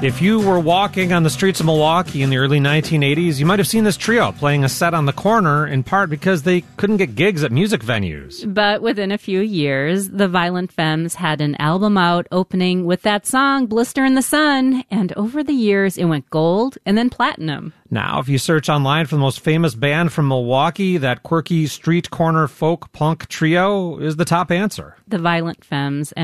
If you were walking on the streets of Milwaukee in the early 1980s, you might have seen this trio playing a set on the corner, in part because they couldn't get gigs at music venues. But within a few years, the Violent Femmes had an album out opening with that song, Blister in the Sun, and over the years it went gold and then platinum. Now, if you search online for the most famous band from Milwaukee, that quirky street corner folk punk trio is the top answer. The Violent Femmes.